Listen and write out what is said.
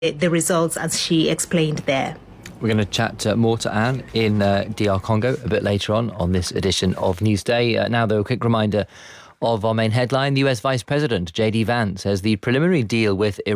the results as she explained there. We're going to chat more to Anne in DR Congo a bit later on this edition of Newsday. Now, though, a quick reminder of our main headline. The US Vice President, J.D. Vance, says the preliminary deal with Iran